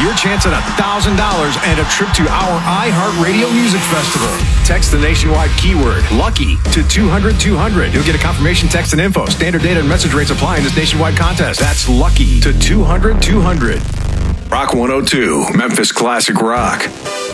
your chance at $1,000 and a trip to our iHeartRadio Music Festival. Text the nationwide keyword LUCKY to 200-200. You'll get a confirmation text and info. Standard data and message rates apply in this nationwide contest. That's LUCKY to 200-200. Rock 102, Memphis Classic Rock.